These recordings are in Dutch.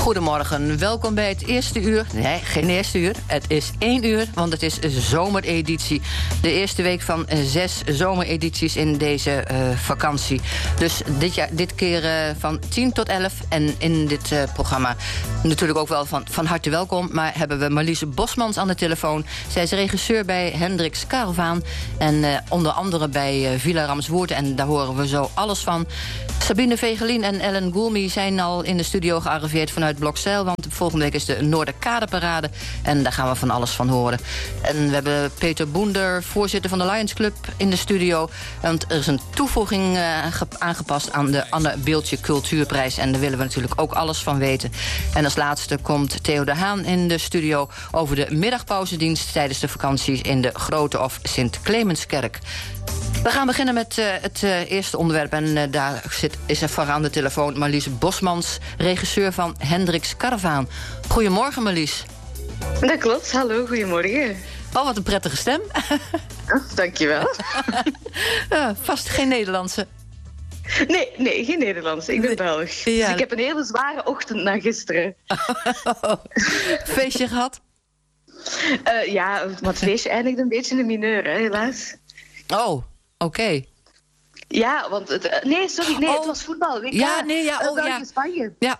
Goedemorgen, welkom bij het eerste uur. Nee, geen eerste uur. Het is 1 uur, want het is zomereditie. De eerste week van 6 zomeredities in deze vakantie. Dus dit keer van 10 tot 11. En in dit programma natuurlijk ook wel van harte welkom. Maar hebben we Marlies Bosmans aan de telefoon. Zij is regisseur bij Hendrix Caravan. En onder andere bij Villa Ramswoerd. En daar horen we zo alles van. Sabine Vegelien en Ellen Goulmy zijn al in de studio gearriveerd vanuit Blokzeil. Want volgende week is de Noorderkadeparade. En daar gaan we van alles van horen. En we hebben Peter Boender, voorzitter van de Lions Club, in de studio. Want er is een toevoeging aangepast aan de Anne Beeltje Cultuurprijs. En daar willen we natuurlijk ook alles van weten. En als laatste komt Theo de Haan in de studio over de middagpauzedienst tijdens de vakantie in de Grote of Sint Clemenskerk. We gaan beginnen met het eerste onderwerp. En daar is er voor aan de telefoon Marlies Bosmans, regisseur van Hendrix Caravan. Goedemorgen, Marlies. Dat klopt, hallo, goedemorgen. Oh, wat een prettige stem. Dankjewel. Vast geen Nederlandse. Nee, geen Nederlands. Ik ben Belg. Ja. Dus ik heb een hele zware ochtend na gisteren. Feestje gehad? Ja, maar het feestje eindigde een beetje in de mineur, hè, helaas. Oh, oké. Ja, want het was voetbal. WK, Spanje. Ja,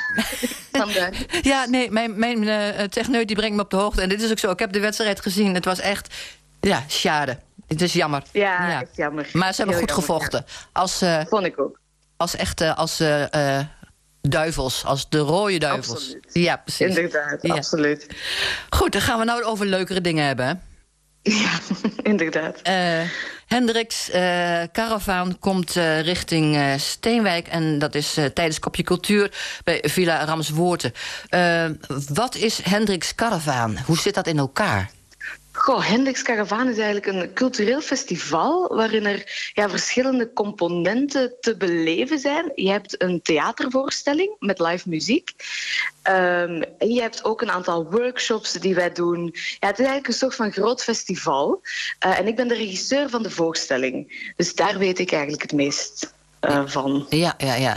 mijn techneut die brengt me op de hoogte. En dit is ook zo. Ik heb de wedstrijd gezien. Het was echt, schade. Het is jammer. Ja, echt jammer. Maar ze hebben goed gevochten. Ja. Vond ik ook. Als duivels, als de rode duivels. Absoluut. Ja, precies. Inderdaad, ja. Absoluut. Goed, dan gaan we nou over leukere dingen hebben, hè? Ja, inderdaad. Hendrix Caravan komt richting Steenwijk. En dat is tijdens Kopje Cultuur bij Villa Ramswoerd. Wat is Hendrix Caravan? Hoe zit dat in elkaar? Hendrix Caravan is eigenlijk een cultureel festival waarin er verschillende componenten te beleven zijn. Je hebt een theatervoorstelling met live muziek. En je hebt ook een aantal workshops die wij doen. Ja, het is eigenlijk een soort van groot festival. En ik ben de regisseur van de voorstelling. Dus daar weet ik eigenlijk het meest van. Ja.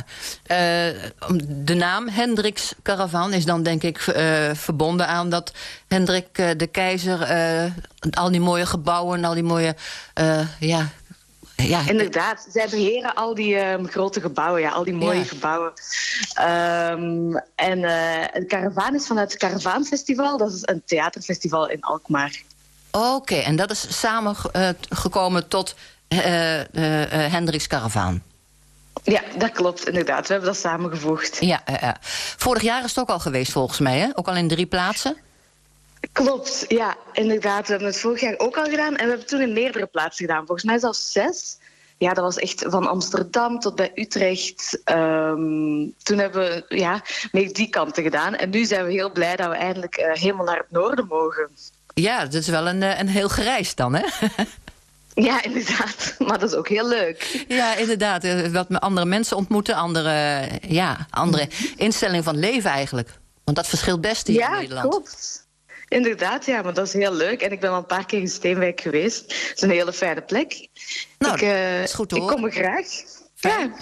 De naam Hendrix Caravan is dan denk ik verbonden aan dat Hendrik de Keizer al die mooie gebouwen, al die mooie inderdaad, zij beheren al die grote gebouwen, al die mooie gebouwen. Het Caravan is vanuit het Caravanfestival, dat is een theaterfestival in Alkmaar. Oké, en dat is samengekomen tot Hendrix Caravan. Ja, dat klopt, inderdaad. We hebben dat samengevoegd. Ja. Vorig jaar is het ook al geweest, volgens mij, hè? Ook al in 3 plaatsen? Klopt, ja, inderdaad. We hebben het vorig jaar ook al gedaan. En we hebben het toen in meerdere plaatsen gedaan. Volgens mij zelfs 6. Ja, dat was echt van Amsterdam tot bij Utrecht. Toen hebben we meer die kanten gedaan. En nu zijn we heel blij dat we eindelijk helemaal naar het noorden mogen. Ja, dat is wel een heel gereis dan, hè? Ja, inderdaad. Maar dat is ook heel leuk. Ja, inderdaad. Wat met andere mensen ontmoeten. Andere instellingen van leven eigenlijk. Want dat verschilt best hier in Nederland. Ja, klopt. Inderdaad, ja, maar dat is heel leuk. En ik ben al een paar keer in Steenwijk geweest. Het is een hele fijne plek. Nou, dat is goed te horen. Ik kom er graag. Fijn.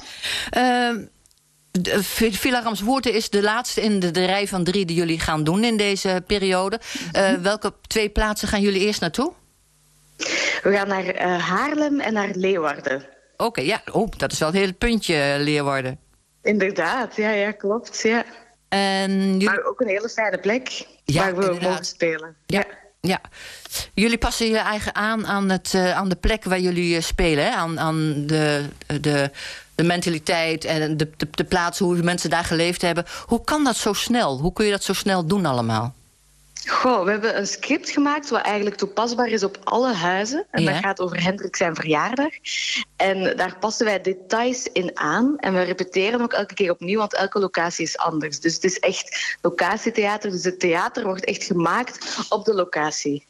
Ja. Villa Ramswoerd is de laatste in de rij van 3 die jullie gaan doen in deze periode. Welke 2 plaatsen gaan jullie eerst naartoe? We gaan naar Haarlem en naar Leeuwarden. Oké, ja. Oh, dat is wel een heel puntje, Leeuwarden. Inderdaad, ja, klopt. Ja. Maar ook een hele fijne plek waar we mogen spelen. Ja. Jullie passen je eigen aan de plek waar jullie spelen, hè? Aan de mentaliteit en de plaats, hoe de mensen daar geleefd hebben. Hoe kan dat zo snel? Hoe kun je dat zo snel doen allemaal? We hebben een script gemaakt wat eigenlijk toepasbaar is op alle huizen. En dat gaat over Hendrik zijn verjaardag. En daar passen wij details in aan. En we repeteren ook elke keer opnieuw, want elke locatie is anders. Dus het is echt locatietheater. Dus het theater wordt echt gemaakt op de locatie.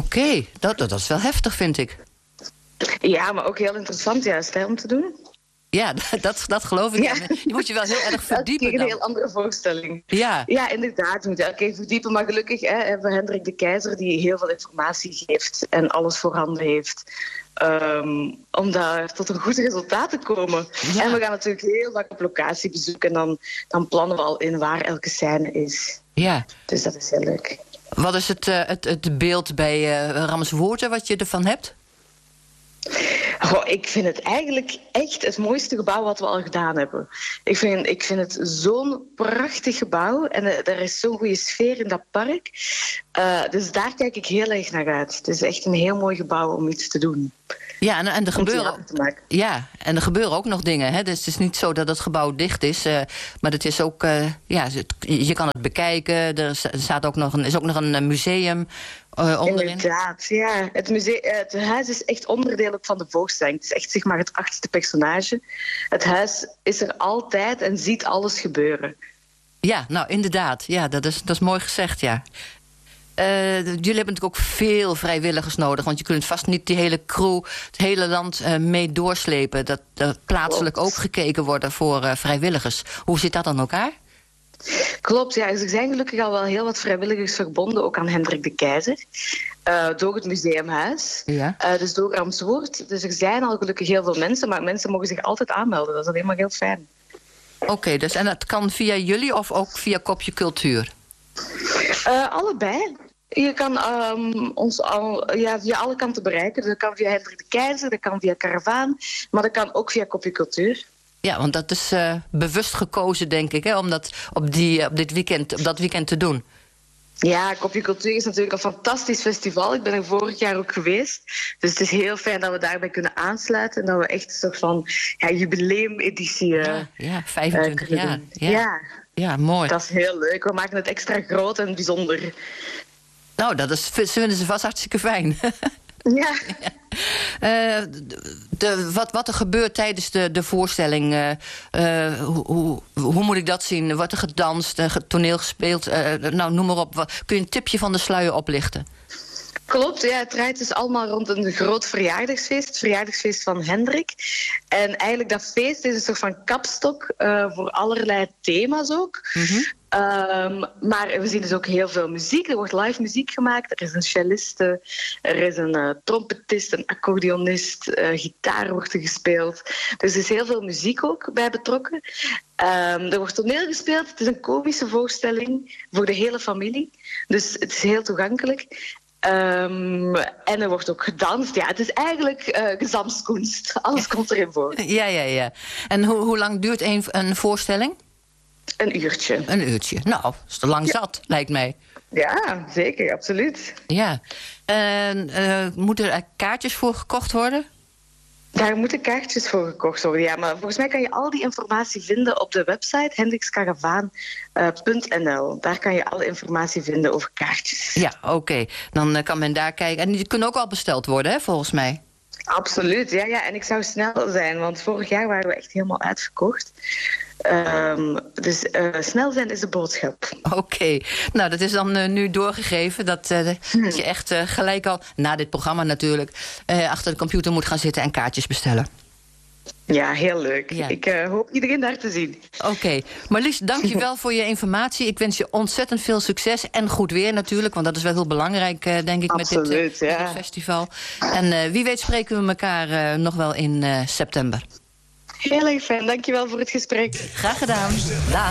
Oké, dat is wel heftig, vind ik. Ja, maar ook heel interessant juist om te doen. Ja, dat geloof ik. Ja. Je moet je wel heel erg verdiepen. Dat is een heel andere voorstelling. Ja. Ja, inderdaad. Je moet elke keer verdiepen. Maar gelukkig hebben we Hendrik de Keizer die heel veel informatie geeft en alles voorhanden heeft. Om daar tot een goed resultaat te komen. Ja. En we gaan natuurlijk heel vaak op locatie bezoeken. En dan plannen we al in waar elke scène is. Ja. Dus dat is heel leuk. Wat is het beeld bij Ramswoerden wat je ervan hebt? Goh, ik vind het eigenlijk echt het mooiste gebouw wat we al gedaan hebben. Ik vind het zo'n prachtig gebouw en er is zo'n goede sfeer in dat park. Dus daar kijk ik heel erg naar uit. Het is echt een heel mooi gebouw om iets te doen. Ja, en er gebeuren, te maken. ja, en er gebeuren ook nog dingen. Hè? Dus het is niet zo dat het gebouw dicht is. Maar het is ook, je kan het bekijken. Er staat ook nog is ook nog een museum onderin. Inderdaad, ja. Het huis is echt onderdeel ook van de voorstelling. Het is echt zeg maar het 8e personage. Het huis is er altijd en ziet alles gebeuren. Ja, nou inderdaad. Ja, dat is mooi gezegd, ja. Jullie hebben natuurlijk ook veel vrijwilligers nodig. Want je kunt vast niet die hele crew, het hele land mee doorslepen. Dat plaatselijk ook gekeken worden voor vrijwilligers. Hoe zit dat aan elkaar? Klopt, ja. Dus er zijn gelukkig al wel heel wat vrijwilligers verbonden, ook aan Hendrik de Keizer. Door het museumhuis. Ja. Dus door Ramswoerd. Dus er zijn al gelukkig heel veel mensen, maar mensen mogen zich altijd aanmelden. Dat is alleen maar heel fijn. Oké, dus en dat kan via jullie of ook via Kopje Cultuur? Allebei. Je kan ons via alle kanten bereiken. Dat kan via Hendrik de Keizer, dat kan via Karavaan, maar dat kan ook via Kopje Cultuur. Ja, want dat is bewust gekozen, denk ik, hè, om dat op dat weekend te doen. Ja, Kopje Cultuur is natuurlijk een fantastisch festival. Ik ben er vorig jaar ook geweest. Dus het is heel fijn dat we daarbij kunnen aansluiten. En dat we echt een soort van jubileumeditie ja, 25 jaar. Ja, mooi. Dat is heel leuk. We maken het extra groot en bijzonder. Nou, vinden ze vast hartstikke fijn. Ja. Wat er gebeurt tijdens de voorstelling, hoe moet ik dat zien? Wordt er gedanst, toneel gespeeld? Nou, noem maar op. Kun je een tipje van de sluier oplichten? Klopt, ja, het draait dus allemaal rond een groot verjaardagsfeest. Het verjaardagsfeest van Hendrik. En eigenlijk dat feest is een soort van kapstok voor allerlei thema's ook. Mm-hmm. Maar we zien dus ook heel veel muziek. Er wordt live muziek gemaakt. Er is een celliste, er is een trompetist, een accordeonist, gitaar wordt er gespeeld. Dus er is heel veel muziek ook bij betrokken. Er wordt toneel gespeeld. Het is een komische voorstelling voor de hele familie. Dus het is heel toegankelijk. En er wordt ook gedanst. Ja, het is eigenlijk gezamskunst. Alles komt erin voor. Ja. En hoe lang duurt een voorstelling? Een uurtje. Een uurtje. Nou, dat is te lang zat, lijkt mij. Ja, zeker, absoluut. Ja. Moeten er kaartjes voor gekocht worden? Daar moeten kaartjes voor gekocht worden, ja. Maar volgens mij kan je al die informatie vinden op de website hendrikskaravaan.nl. Daar kan je alle informatie vinden over kaartjes. Ja, oké. Dan kan men daar kijken. En die kunnen ook al besteld worden, hè, volgens mij? Absoluut, ja. En ik zou snel zijn, want vorig jaar waren we echt helemaal uitverkocht. Dus snel zijn is de boodschap. Oké. Nou, dat is dan nu doorgegeven. Dat je echt gelijk al, na dit programma natuurlijk, achter de computer moet gaan zitten en kaartjes bestellen. Ja, heel leuk. Ja. Ik hoop iedereen daar te zien. Oké. Marlies, dank je wel voor je informatie. Ik wens je ontzettend veel succes en goed weer natuurlijk. Want dat is wel heel belangrijk, denk ik, absoluut, met dit festival. En wie weet spreken we elkaar nog wel in september. Heel erg fijn. Dankjewel voor het gesprek. Graag gedaan. Dag.